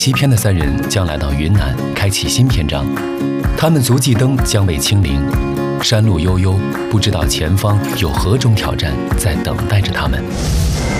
西偏的三人将来到云南，开启新篇章。他们足迹灯将为清零，山路悠悠，不知道前方有何种挑战在等待着他们。